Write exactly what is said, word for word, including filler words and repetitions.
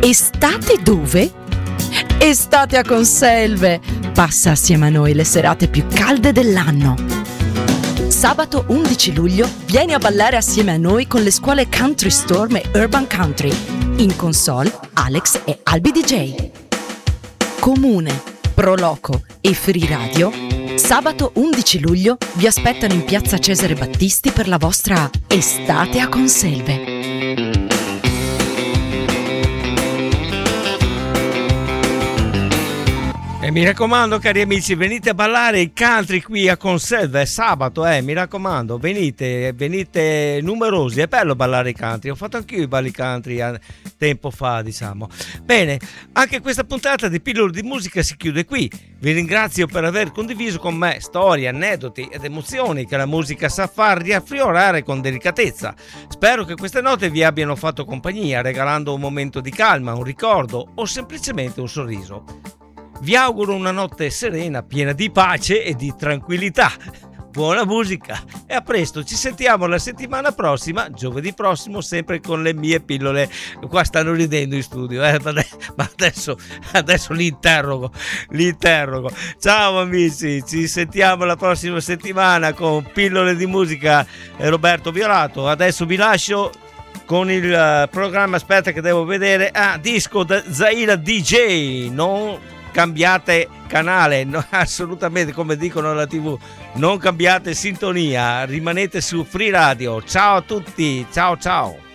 Estate dove? Estate a Conselve! Passa assieme a noi le serate più calde dell'anno. Sabato undici luglio vieni a ballare assieme a noi con le scuole Country Storm e Urban Country. In console Alex e Albi D J. Comune, Proloco e Free Radio sabato undici luglio vi aspettano in piazza Cesare Battisti per la vostra Estate a Conselve. E mi raccomando, cari amici, venite a ballare il country qui a Conselve, è sabato, eh, mi raccomando, venite, venite numerosi, è bello ballare il country, ho fatto anch'io i balli country a tempo fa, diciamo. Bene, anche questa puntata di Pillole di Musica si chiude qui, vi ringrazio per aver condiviso con me storie, aneddoti ed emozioni che la musica sa far riaffiorare con delicatezza. Spero che queste note vi abbiano fatto compagnia, regalando un momento di calma, un ricordo o semplicemente un sorriso. Vi auguro una notte serena, piena di pace e di tranquillità. Buona musica e a presto, ci sentiamo la settimana prossima, giovedì prossimo, sempre con le mie pillole. Qua stanno ridendo in studio, eh? Ma adesso, adesso li interrogo, li interrogo. Ciao amici, ci sentiamo la prossima settimana con Pillole di Musica e Roberto Violato. Adesso vi lascio con il uh, programma, aspetta che devo vedere, ah, disco da Zaira D J, non cambiate canale, no, assolutamente, come dicono alla tivù, non cambiate sintonia, rimanete su Free Radio. Ciao a tutti, ciao ciao.